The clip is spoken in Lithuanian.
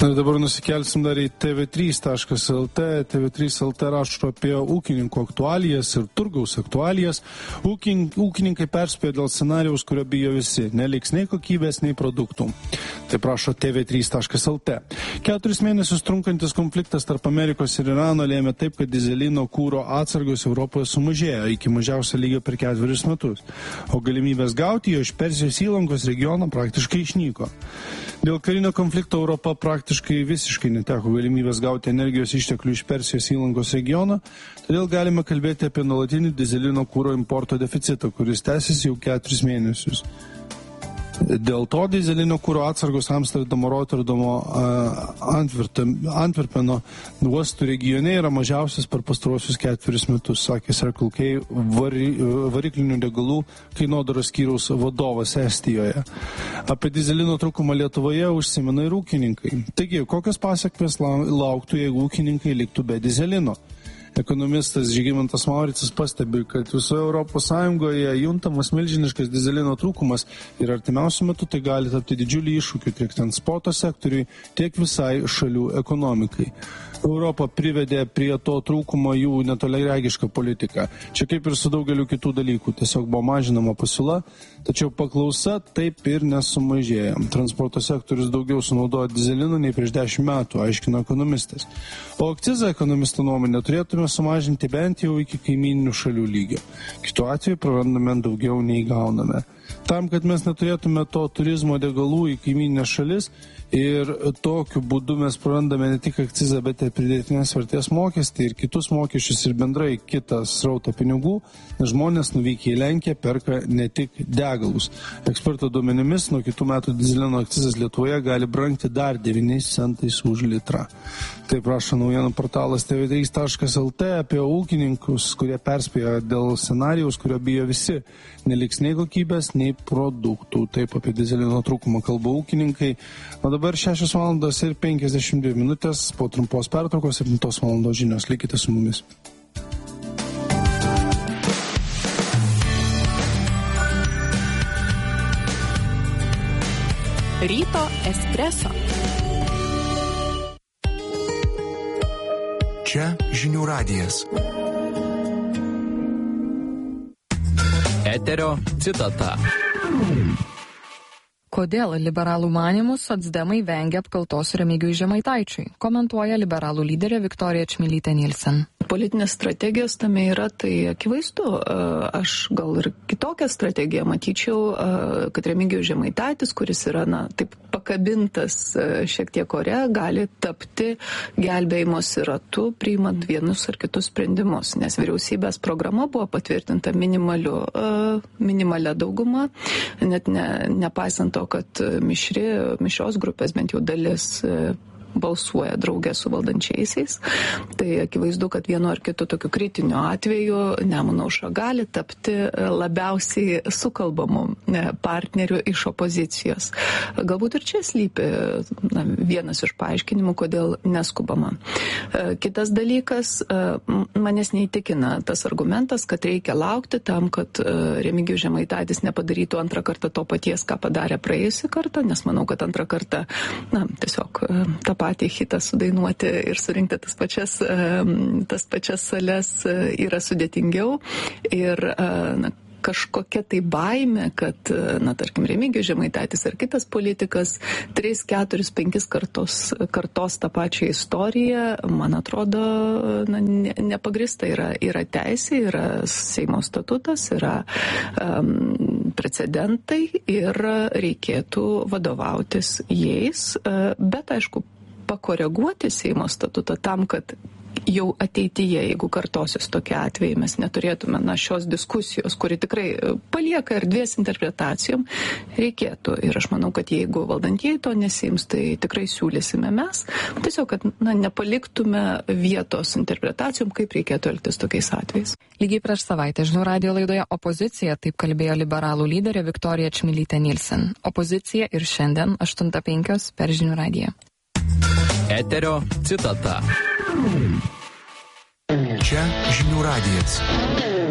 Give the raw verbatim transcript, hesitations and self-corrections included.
Ir dabar nusikelsim dar į T V trys taškas L T. T V trys L T rašo apie ūkininkų aktualijas ir turgaus aktualijas. Ūkink, ūkininkai perspėjo dėl scenarijaus, kurio bijo visi. Neliks nei kokybės, nei produktų. Tai prašo T V trys taškas L T. Keturis mėnesius trunkantis konfliktas tarp Amerikos ir Irano lėmė taip, kad dizelino kūro atsargos Europoje sumažėjo iki mažiausio lygio per ketverius metus. O galimybės gauti jo iš Persijos įlankos regiono praktiškai išnyko. Dėl karinio konflikto Europa praktiškai visiškai neteko galimybės gauti energijos išteklių iš Persijos įlankos regiono, todėl galime kalbėti apie nuolatinį dizelino kūro importo deficitą, kuris tęsiasi jau keturis mėnesius. Dėl to dizelinio kūro atsargos Amsterdamo, Rotterdamo, Antverpeno uostų regione yra mažiausias per pastaruosius ketverius metus, sakė Circle K vari, variklinių degalų kainodaros skyriaus vadovas Estijoje. Apie dizelino trūkumą Lietuvoje užsimena ir ūkininkai. Taigi, kokios pasekmės lauktų, jeigu ūkininkai liktų be dizelino? Ekonomistas Žygimantas Mauricas pastebi, kad visoje Europos Sąjungoje juntamas milžiniškas dizelino trūkumas ir artimiausiu metu tai gali tapti didžiulį iššūkį tiek transporto sektoriui, tiek visai šalių ekonomikai. Europa privedė prie to trūkumo jų netoleregišką politiką. Čia kaip ir su daugeliu kitų dalykų, tiesiog buvo mažinama pasiūla, tačiau paklausa taip ir nesumažėjo. Transporto sektorius daugiau sunaudojo dizelino nei prieš dešimt metų, aiškino ekonomistas. O akcizą ekonomisto nuomonė turėtume sumažinti bent jau iki kaimyninių šalių lygio. Kitu atveju prarandame daugiau nei gauname. Tam, kad mes neturėtume to turizmo degalų į kaiminines šalis ir tokiu būdu mes prarandame ne tik akcizą, bet ir pridėtinės vertės mokestį ir kitus mokesčius ir bendrai kitą srautą pinigų, nes žmonės nuvykę į Lenkiją perka ne tik degalus. Eksperto duomenimis nuo kitų metų dizelino akcizas Lietuvoje gali brangti dar devyniais centais už litrą. Taip rašo naujienų portalas T V trys taškas L T apie ūkininkus, kurie perspėjo dėl scenarijaus, kurio bijo visi. Neliks nei kokybės, nei produktų. Taip apie dizelino trūkumą kalba ūkininkai. O dabar šešios valandos ir penkiasdešimt dvi minutės, po trumpos pertraukos septintos valandos žinios. Likite su mumis. Ryto espreso. Čia žinių radijas. Eterio citata. Kodėl liberalų manymų socdemai vengia apkaltos Remigijui Žemaitaičiui, komentuoja liberalų lyderė Viktorija Čmilytė Nilsen. Politinės strategijos tame yra, tai akivaizdu. Aš gal ir kitokią strategiją matyčiau, kad Remigijus Žemaitaitis, kuris yra, na, taip pakabintas šiek tiek ore, gali tapti gelbėjimosi ratu, priimant vienus ar kitus sprendimus, nes vyriausybės programa buvo patvirtinta minimaliu, minimalia dauguma, net ne, nepaisant to, kad mišri, mišrios grupės bent jau dalis balsuoja draugė su valdančiaisiais. Tai akivaizdu, kad vienu ar kitu tokiu kritiniu atveju Nemuno aušra gali tapti labiausiai sukalbamu partneriu iš opozicijos. Galbūt ir čia slypi na, vienas iš paaiškinimų, kodėl neskubama. Kitas dalykas, manęs neįtikina tas argumentas, kad reikia laukti tam, kad Remigijus Žemaitaitis nepadarytų antrą kartą to paties, ką padarė praėjusį kartą, nes manau, kad antrą kartą na, tiesiog tą patį hitą sudainuoti ir surinkti tas pačias, tas pačias sales yra sudėtingiau. Ir na, kažkokia tai baimė, kad, na, tarkim, Remigijus Žemaitaitis ar kitas politikas tris, keturis, penkis kartos, kartos tą pačią istoriją, man atrodo, na, ne, nepagrįsta. Yra, yra teisė, yra Seimo statutas, yra um, precedentai ir reikėtų vadovautis jais, bet, aišku, pakoreguoti Seimo statutą tam, kad jau ateityje, jeigu kartosis tokie atvejai, mes neturėtume na, šios diskusijos, kuri tikrai palieka erdvės interpretacijom, reikėtų. Ir aš manau, kad jeigu valdantieji to nesiims, tai tikrai siūlysime mes. Tiesiog, kad na, nepaliktume vietos interpretacijom, kaip reikėtų elgtis tokiais atvejais. Lygiai prieš savaitę žinių radijo laidoje Opozicija, taip kalbėjo liberalų lyderė Viktorija Čmilytė Nilsen. Opozicija ir šiandien aštuntą penkios per žinių radiją. Eterio citata. Čia žinių radijas.